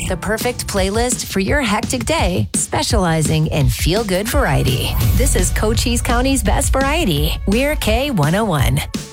the perfect playlist for your hectic day, specializing in feel-good variety. This is Cochise County's best variety. We're K101.